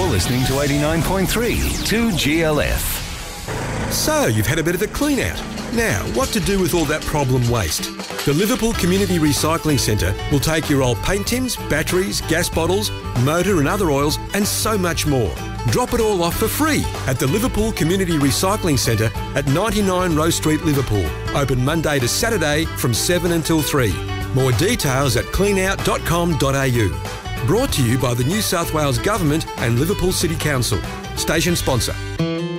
listening to 89.3 2GLF. So, you've had a bit of a clean out. Now, what to do with all that problem waste? The Liverpool Community Recycling Centre will take your old paint tins, batteries, gas bottles, motor and other oils and so much more. Drop it all off for free at the Liverpool Community Recycling Centre at 99 Rose Street, Liverpool. Open Monday to Saturday from 7 until 3. More details at cleanout.com.au. Brought to you by the New South Wales Government and Liverpool City Council. Station sponsor.